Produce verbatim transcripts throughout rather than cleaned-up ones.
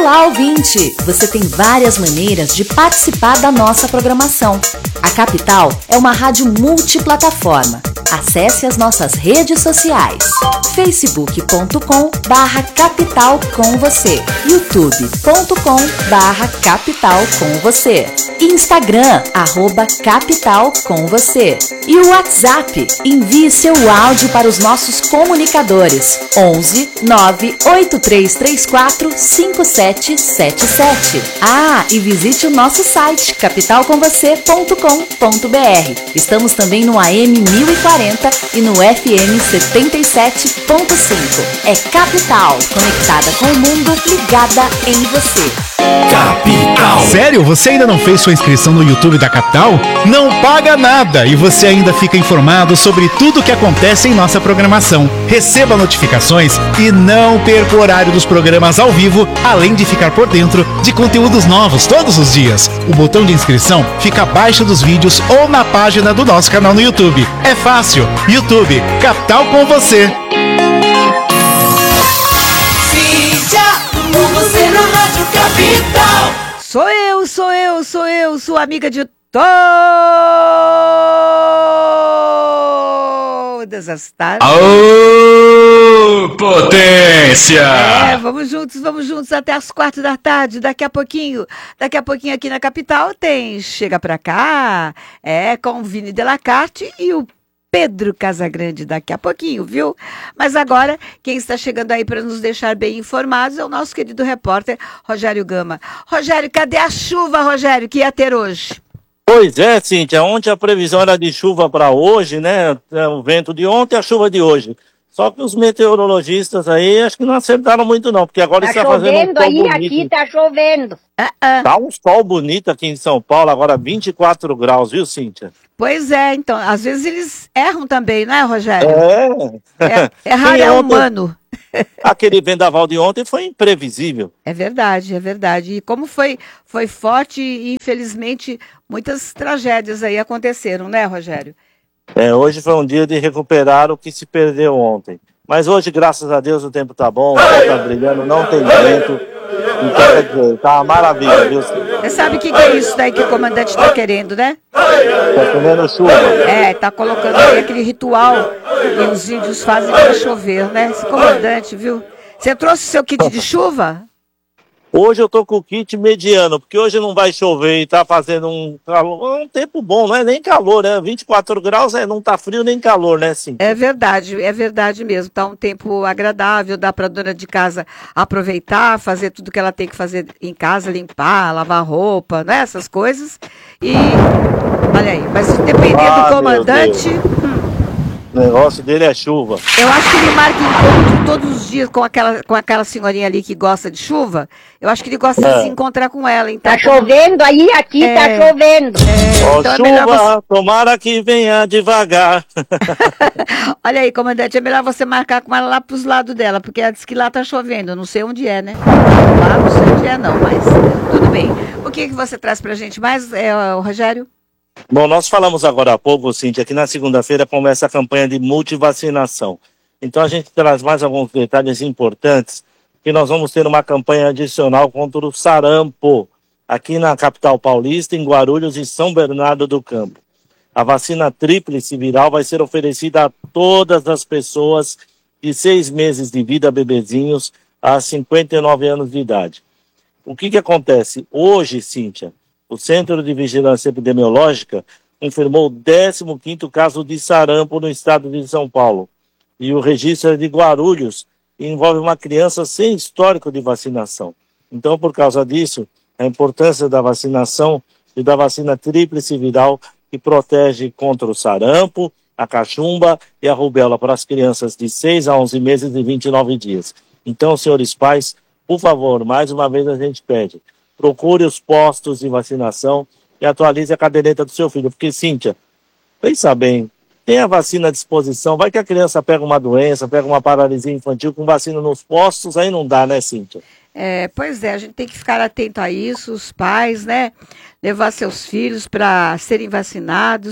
Olá, ouvinte! Você tem várias maneiras de participar da nossa programação. A Capital é uma rádio multiplataforma. Acesse as nossas redes sociais. facebook ponto com barra capital com você, youtube ponto com barra capital com você, Instagram, arroba capital com você e o WhatsApp. Envie seu áudio para os nossos comunicadores onze nove oito três três quatro cinco sete sete sete. Ah, e visite o nosso site capital com você ponto com ponto br. Estamos também no A M mil e quarenta e no F M setenta e sete ponto cinco. É Capital, conectada com o mundo, ligada em você. Capital. Sério? Você ainda não fez sua inscrição no YouTube da Capital? Não paga nada e você ainda fica informado sobre tudo o que acontece em nossa programação. Receba notificações e não perca o horário dos programas ao vivo, além de ficar por dentro de conteúdos novos todos os dias. O botão de inscrição fica abaixo dos vídeos ou na página do nosso canal no YouTube. É fácil. YouTube, Capital com você. Com você na Rádio Capital. Sou eu, sou eu, sou eu, sua amiga de todas as tardes. Ô, potência! É, vamos juntos, vamos juntos até as quatro da tarde. Daqui a pouquinho, daqui a pouquinho aqui na Capital tem Chega Pra Cá, é, com o Vini Delacarte e o Pedro Casagrande daqui a pouquinho, viu? Mas agora, quem está chegando aí para nos deixar bem informados é o nosso querido repórter Rogério Gama. Rogério, cadê a chuva, Rogério, que ia ter hoje? Pois é, Cíntia, ontem a previsão era de chuva para hoje, né? O vento de ontem e a chuva de hoje. Só que os meteorologistas aí acho que não acertaram muito não, porque agora tá está fazendo um sol aí, bonito. aqui tá chovendo. Uh -uh. Tá um sol bonito aqui em São Paulo, agora vinte e quatro graus, viu, Cíntia? Pois é, então, às vezes eles erram também, né, Rogério? É. é errar é ontem, humano. Aquele vendaval de ontem foi imprevisível. É verdade, é verdade. E como foi, foi forte e, infelizmente, muitas tragédias aí aconteceram, né, Rogério? É, hoje foi um dia de recuperar o que se perdeu ontem. Mas hoje, graças a Deus, o tempo tá bom, o sol tá brilhando, não tem vento. Então, quer dizer, tá uma maravilha, viu? Você sabe o que, que é isso daí que o comandante tá querendo, né? Tá querendo chuva. É, tá colocando aí aquele ritual que os índios fazem para chover, né? Esse comandante, viu? Você trouxe seu kit de chuva? Hoje eu tô com o kit mediano, porque hoje não vai chover e tá fazendo um calor, um tempo bom, não é nem calor, né? vinte e quatro graus, é, não tá frio nem calor, né, sim? É verdade, é verdade mesmo. Tá um tempo agradável, dá pra dona de casa aproveitar, fazer tudo que ela tem que fazer em casa, limpar, lavar roupa, né? Essas coisas. E, olha aí, mas dependendo ah, do comandante... O negócio dele é chuva. Eu acho que ele marca encontro todos os dias com aquela, com aquela senhorinha ali que gosta de chuva. Eu acho que ele gosta é. de se encontrar com ela. Então, tá chovendo aí, aqui é. tá chovendo. É, oh, então chuva, é você... tomara que venha devagar. Olha aí, comandante, é melhor você marcar com ela lá pros lados dela, porque ela disse que lá tá chovendo. Eu não sei onde é, né? Lá não sei onde é não, mas tudo bem. O que, que você traz pra gente mais, é, Rogério? Bom, nós falamos agora há pouco, Cíntia, que na segunda-feira começa a campanha de multivacinação. Então a gente traz mais alguns detalhes importantes, que nós vamos ter uma campanha adicional contra o sarampo, aqui na capital paulista, em Guarulhos e São Bernardo do Campo. A vacina tríplice viral vai ser oferecida a todas as pessoas de seis meses de vida, bebezinhos, a cinquenta e nove anos de idade. O que que acontece? Hoje, Cíntia, o Centro de Vigilância Epidemiológica confirmou o décimo quinto caso de sarampo no estado de São Paulo. E o registro é de Guarulhos e envolve uma criança sem histórico de vacinação. Então, por causa disso, a importância da vacinação e da vacina tríplice viral que protege contra o sarampo, a cachumba e a rubéola para as crianças de seis a onze meses e vinte e nove dias. Então, senhores pais, por favor, mais uma vez a gente pede, procure os postos de vacinação e atualize a caderneta do seu filho. Porque, Cíntia, pensa bem, tem a vacina à disposição, vai que a criança pega uma doença, pega uma paralisia infantil com vacina nos postos, aí não dá, né, Cíntia? É, pois é, a gente tem que ficar atento a isso, os pais, né? Levar seus filhos para serem vacinados,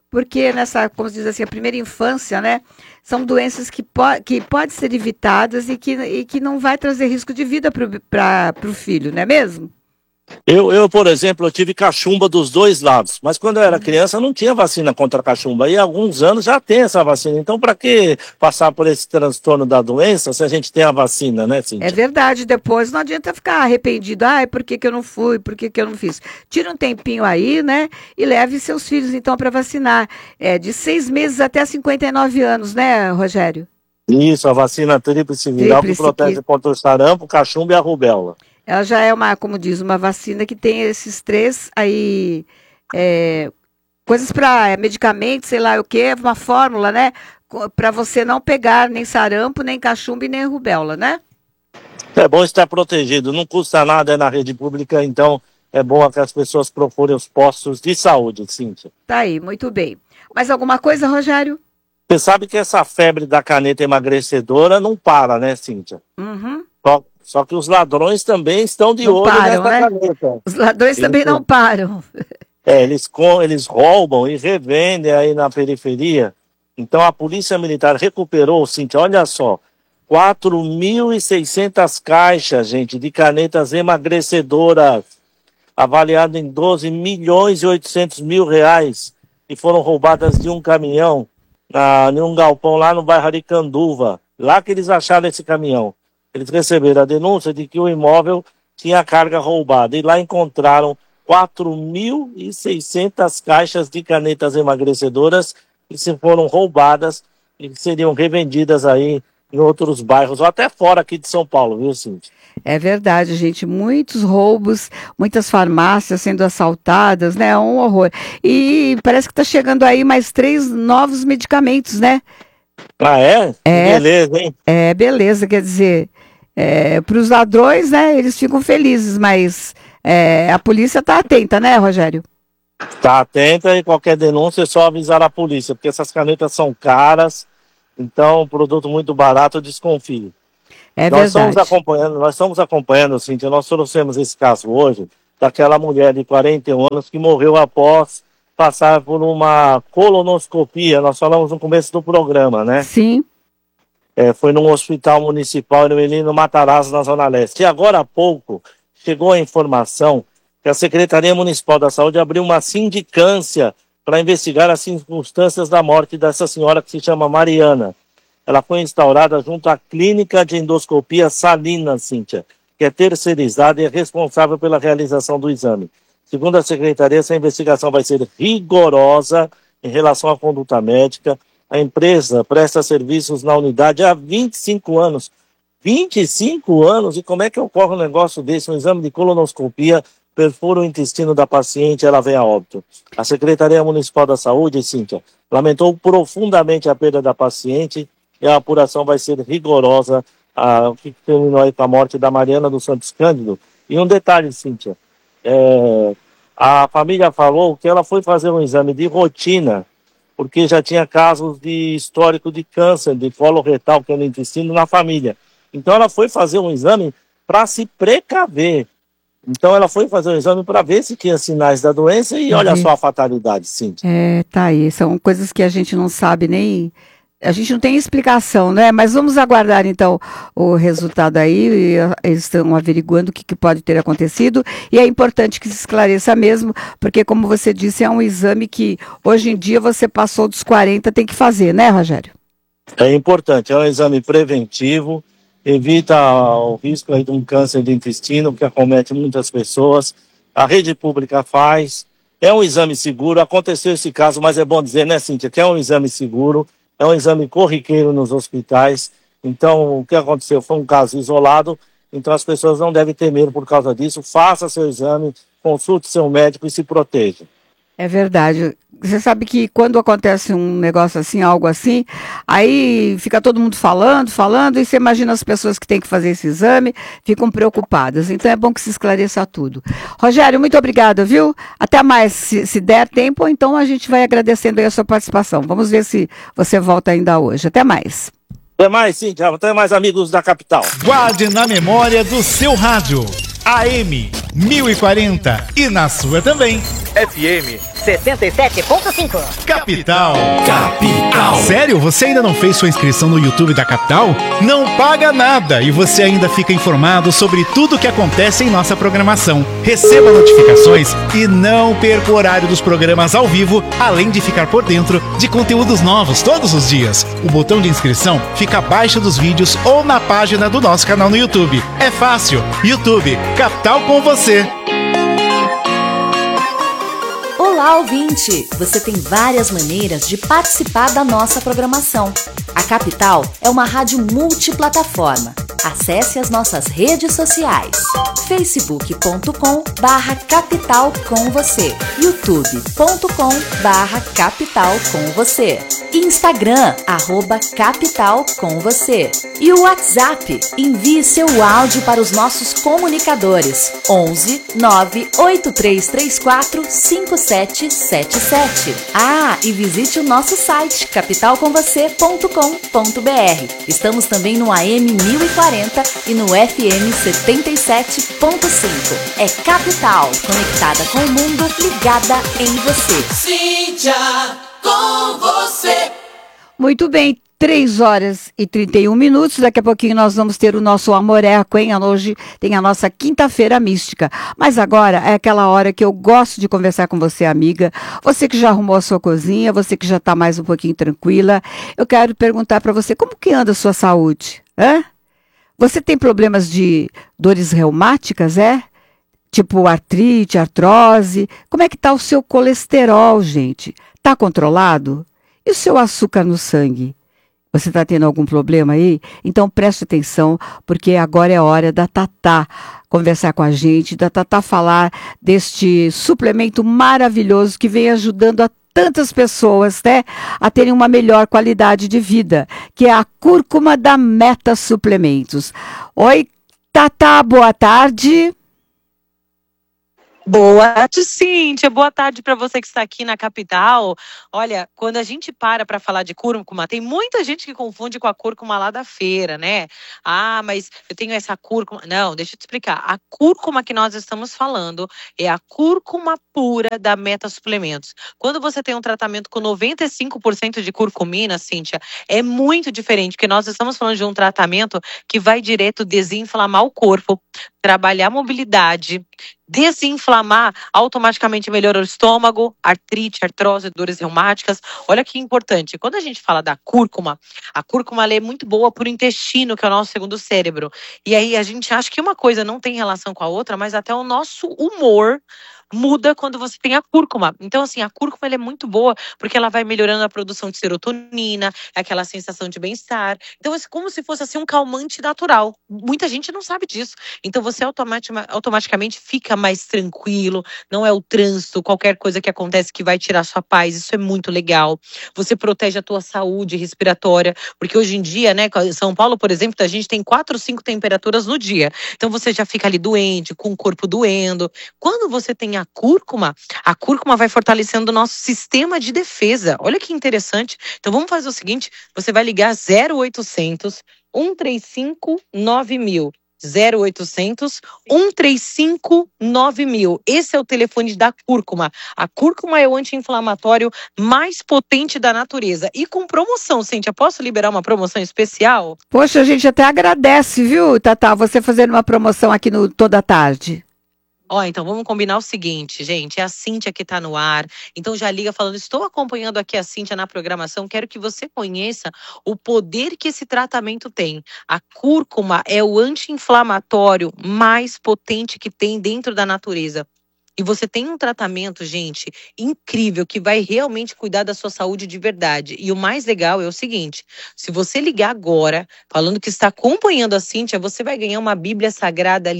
porque nessa, como se diz assim, a primeira infância, né, são doenças que, po que podem ser evitadas e que, e que não vai trazer risco de vida para o filho, não é mesmo? Eu, eu, por exemplo, eu tive cachumba dos dois lados, mas quando eu era criança não tinha vacina contra a cachumba, e há alguns anos já tem essa vacina, então para que passar por esse transtorno da doença se a gente tem a vacina, né, Cíntia? É verdade, depois não adianta ficar arrependido, ai, por que que eu não fui, por que que eu não fiz? Tira um tempinho aí, né, e leve seus filhos então para vacinar, é, de seis meses até cinquenta e nove anos, né, Rogério? Isso, a vacina tríplice viral que protege contra o sarampo, cachumba e a rubéola. Ela já é uma, como diz, uma vacina que tem esses três aí, é, coisas para é, medicamentos, sei lá o que, uma fórmula, né? Para você não pegar nem sarampo, nem cachumba e nem rubéola, né? É bom estar protegido, não custa nada, é na rede pública, então é bom que as pessoas procurem os postos de saúde, Cíntia. Tá aí, muito bem. Mais alguma coisa, Rogério? Você sabe que essa febre da caneta emagrecedora não para, né, Cíntia? Uhum. Só, só que os ladrões também estão de não olho param, nessa né? caneta. Os ladrões eles, também não param. É, eles, com, eles roubam e revendem aí na periferia. Então a Polícia Militar recuperou, Cíntia, olha só, quatro mil e seiscentas caixas, gente, de canetas emagrecedoras, avaliado em doze milhões e oitocentos mil reais, e foram roubadas de um caminhão, na, em um galpão lá no bairro Aricanduva. Lá que eles acharam esse caminhão. Eles receberam a denúncia de que o imóvel tinha carga roubada, e lá encontraram quatro mil e seiscentas caixas de canetas emagrecedoras que se foram roubadas e que seriam revendidas aí em outros bairros, ou até fora aqui de São Paulo, viu, Cíntia? É verdade, gente, muitos roubos, muitas farmácias sendo assaltadas, né, é um horror. E parece que está chegando aí mais três novos medicamentos, né? Ah, é? É, beleza, hein? É, beleza, quer dizer, é, para os ladrões, né, eles ficam felizes, mas é, a polícia está atenta, né, Rogério? Está atenta, e qualquer denúncia é só avisar a polícia, porque essas canetas são caras, então um produto muito barato, eu desconfio. É nós verdade. Estamos acompanhando, nós estamos acompanhando, Cíntia, nós trouxemos esse caso hoje, daquela mulher de quarenta e um anos que morreu após passar por uma colonoscopia, nós falamos no começo do programa, né? Sim. É, foi num hospital municipal no Menino Matarazzo, na Zona Leste. E agora há pouco chegou a informação que a Secretaria Municipal da Saúde abriu uma sindicância para investigar as circunstâncias da morte dessa senhora que se chama Mariana. Ela foi instaurada junto à Clínica de Endoscopia Salinas, Cíntia, que é terceirizada e é responsável pela realização do exame. Segundo a Secretaria, essa investigação vai ser rigorosa em relação à conduta médica. A empresa presta serviços na unidade há vinte e cinco anos. vinte e cinco anos? E como é que ocorre um negócio desse? Um exame de colonoscopia, perfura o intestino da paciente, ela vem a óbito. A Secretaria Municipal da Saúde, Cíntia, lamentou profundamente a perda da paciente e a apuração vai ser rigorosa, a, que terminou aí com a morte da Mariana dos Santos Cândido. E um detalhe, Cíntia, é, a família falou que ela foi fazer um exame de rotina, porque já tinha casos de histórico de câncer, de colo retal, que é no intestino, na família. Então ela foi fazer um exame para se precaver. Então ela foi fazer um exame para ver se tinha sinais da doença e olha só a fatalidade, Cíntia. É, tá aí, são coisas que a gente não sabe nem... A gente não tem explicação, né? Mas vamos aguardar, então, o resultado aí. Eles estão averiguando o que, que pode ter acontecido. E é importante que se esclareça mesmo, porque, como você disse, é um exame que, hoje em dia, você passou dos quarenta, tem que fazer, né, Rogério? É importante, é um exame preventivo, evita o risco aí de um câncer de intestino, que acomete muitas pessoas. A rede pública faz. É um exame seguro. Aconteceu esse caso, mas é bom dizer, né, Cíntia, que é um exame seguro. É um exame corriqueiro nos hospitais, então o que aconteceu foi um caso isolado, então as pessoas não devem ter medo por causa disso. Faça seu exame, consulte seu médico e se proteja. É verdade. Você sabe que quando acontece um negócio assim, algo assim, aí fica todo mundo falando, falando, e você imagina as pessoas que têm que fazer esse exame, ficam preocupadas. Então é bom que se esclareça tudo. Rogério, muito obrigada, viu? Até mais, se, se der tempo, ou então a gente vai agradecendo aí a sua participação. Vamos ver se você volta ainda hoje. Até mais. Até mais, Cíntia. Até mais, amigos da capital. Guarde na memória do seu rádio. A M mil e quarenta e na sua também. F M setenta e sete ponto cinco. Capital. Capital. Sério? Você ainda não fez sua inscrição no YouTube da Capital? Não paga nada e você ainda fica informado sobre tudo o que acontece em nossa programação. Receba notificações e não perca o horário dos programas ao vivo, além de ficar por dentro de conteúdos novos todos os dias. O botão de inscrição fica abaixo dos vídeos ou na página do nosso canal no YouTube. É fácil. YouTube, Capital com você. Olá, ouvinte! Você tem várias maneiras de participar da nossa programação. A Capital é uma rádio multiplataforma. Acesse as nossas redes sociais. facebook ponto com barra capital com você, youtube ponto com barra capital com você, Instagram, arroba capital com você e o WhatsApp. Envie seu áudio para os nossos comunicadores onze nove oito três três quatro cinco sete sete sete. Ah, e visite o nosso site capital com você ponto com ponto br. Estamos também no A M mil e quarenta e no F M setenta e sete ponto cinco. É Capital, conectada com o mundo, ligada em você. Cíntia, com você. Muito bem, três horas e trinta e um minutos. Daqui a pouquinho nós vamos ter o nosso Amoreco, hein? Hoje tem a nossa quinta-feira mística. Mas agora é aquela hora que eu gosto de conversar com você, amiga. Você que já arrumou a sua cozinha, você que já está mais um pouquinho tranquila. Eu quero perguntar para você, como que anda a sua saúde? Hã? Você tem problemas de dores reumáticas, é? Tipo artrite, artrose? Como é que está o seu colesterol, gente? Está controlado? E o seu açúcar no sangue? Você está tendo algum problema aí? Então preste atenção, porque agora é hora da Tatá conversar com a gente, da Tatá falar deste suplemento maravilhoso que vem ajudando a tantas pessoas, né, a terem uma melhor qualidade de vida, que é a cúrcuma da Meta Suplementos. Oi, Tatá, boa tarde. Boa tarde, Cíntia. Boa tarde para você que está aqui na Capital. Olha, quando a gente para para falar de cúrcuma, tem muita gente que confunde com a cúrcuma lá da feira, né? Ah, mas eu tenho essa cúrcuma. Não, deixa eu te explicar. A cúrcuma que nós estamos falando é a cúrcuma pura da Meta Suplementos. Quando você tem um tratamento com noventa e cinco por cento de curcumina, Cíntia, é muito diferente, porque nós estamos falando de um tratamento que vai direto desinflamar o corpo, trabalhar a mobilidade, desinflamar, automaticamente melhora o estômago, artrite, artrose, dores reumáticas. Olha que importante, quando a gente fala da cúrcuma, a cúrcuma ela é muito boa para o intestino, que é o nosso segundo cérebro. E aí a gente acha que uma coisa não tem relação com a outra, mas até o nosso humor muda quando você tem a cúrcuma. Então, assim, a cúrcuma ela é muito boa porque ela vai melhorando a produção de serotonina, aquela sensação de bem-estar. Então, é como se fosse assim um calmante natural. Muita gente não sabe disso. Então, você automatic, automaticamente fica mais tranquilo, não é o trânsito, qualquer coisa que acontece que vai tirar sua paz. Isso é muito legal. Você protege a tua saúde respiratória, porque hoje em dia, né, em São Paulo, por exemplo, a gente tem quatro, cinco temperaturas no dia. Então, você já fica ali doente, com o corpo doendo. Quando você tem a cúrcuma, a cúrcuma vai fortalecendo o nosso sistema de defesa. Olha que interessante. Então vamos fazer o seguinte, você vai ligar zero oitocentos, um três cinco, nove mil. zero oitocentos, um três cinco, nove mil. Esse é o telefone da cúrcuma. A cúrcuma é o anti-inflamatório mais potente da natureza. E com promoção, Cíntia, posso liberar uma promoção especial? Poxa, a gente até agradece, viu, Tatá, você fazendo uma promoção aqui no Toda Tarde. Ó, então vamos combinar o seguinte, gente, é a Cíntia que tá no ar, então já liga falando, estou acompanhando aqui a Cíntia na programação, quero que você conheça o poder que esse tratamento tem. A cúrcuma é o anti-inflamatório mais potente que tem dentro da natureza. E você tem um tratamento, gente, incrível, que vai realmente cuidar da sua saúde de verdade. E o mais legal é o seguinte, se você ligar agora, falando que está acompanhando a Cíntia, você vai ganhar uma Bíblia Sagrada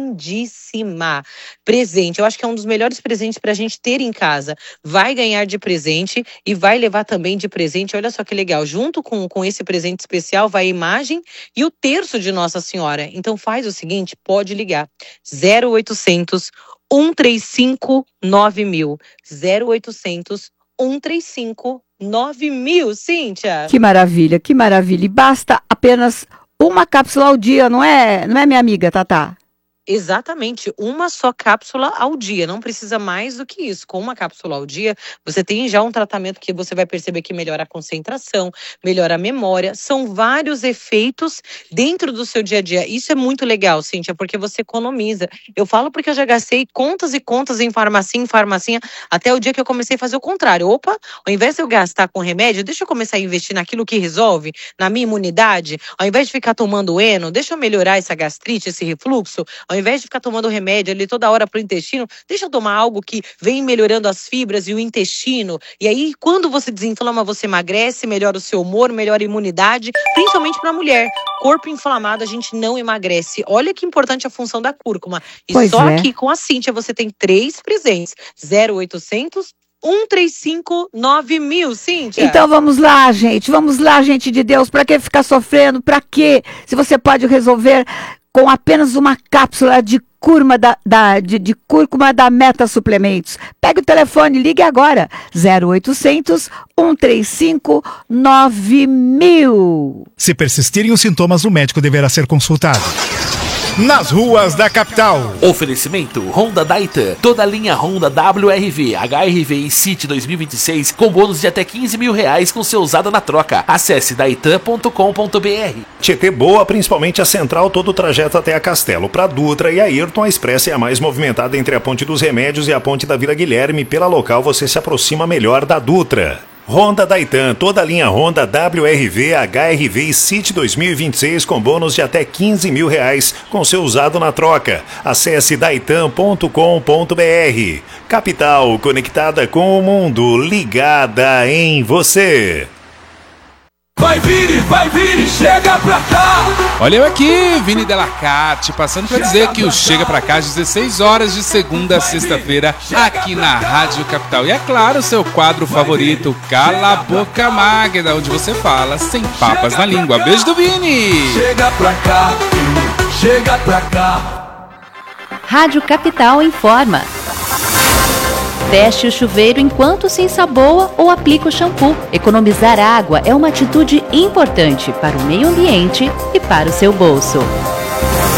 lindíssima. Presente, eu acho que é um dos melhores presentes para a gente ter em casa. Vai ganhar de presente e vai levar também de presente, olha só que legal, junto com, com esse presente especial vai a imagem e o terço de Nossa Senhora. Então faz o seguinte, pode ligar, zero oitocentos, um três cinco, nove mil. zero oitocentos, um três cinco, nove mil, Cíntia. Que maravilha, que maravilha. E basta apenas uma cápsula ao dia, não é, não é minha amiga, Tatá? Exatamente, uma só cápsula ao dia, não precisa mais do que isso. Com uma cápsula ao dia, você tem já um tratamento que você vai perceber que melhora a concentração, melhora a memória, são vários efeitos dentro do seu dia a dia. Isso é muito legal, Cíntia, porque você economiza. Eu falo porque eu já gastei contas e contas em farmacinha, em farmacinha, até o dia que eu comecei a fazer o contrário. Opa, ao invés de eu gastar com remédio, deixa eu começar a investir naquilo que resolve, na minha imunidade, ao invés de ficar tomando Eno, deixa eu melhorar essa gastrite, esse refluxo, ao invés de ficar tomando remédio ali toda hora pro intestino, deixa eu tomar algo que vem melhorando as fibras e o intestino. E aí, quando você desinflama, você emagrece, melhora o seu humor, melhora a imunidade, principalmente pra mulher. Corpo inflamado, a gente não emagrece. Olha que importante a função da cúrcuma. E Pois só é. aqui com a Cíntia você tem três presentes. zero oitocentos, um três cinco, nove mil, Cíntia. Então vamos lá, gente. Vamos lá, gente de Deus. Pra que ficar sofrendo? Pra quê? Se você pode resolver com apenas uma cápsula de cúrcuma da, da, de, de cúrcuma da Meta Suplementos. Pegue o telefone, ligue agora. zero oitocentos, um três cinco, nove mil. Se persistirem os sintomas, o médico deverá ser consultado. Nas ruas da capital. Oferecimento Honda Daitan, toda a linha Honda W R V, H R V e City dois mil e vinte e seis com bônus de até quinze mil reais com seu usado na troca. Acesse daitan ponto com ponto b r. Tietê boa, principalmente a central, todo o trajeto até a Castelo. Para Dutra e Ayrton, a expressa é a mais movimentada entre a Ponte dos Remédios e a Ponte da Vila Guilherme. Pela local, você se aproxima melhor da Dutra. Honda Daitan, toda a linha Honda W R V, H R V e City dois mil e vinte e seis com bônus de até quinze mil reais com seu usado na troca. Acesse daitan ponto com ponto b r. Capital, conectada com o mundo, ligada em você. Vai Vini, vai Vini, chega pra cá! Olha eu aqui, Vini Delacarte, passando para dizer que o Chega Pra Cá às dezesseis horas de segunda a sexta-feira aqui na Rádio Capital. E é claro, seu quadro favorito, Cala a Boca Magda, onde você fala sem papas na língua. Beijo do Vini! Chega pra cá, chega pra cá. Rádio Capital informa. Feche o chuveiro enquanto se ensaboa ou aplica o shampoo. Economizar água é uma atitude importante para o meio ambiente e para o seu bolso.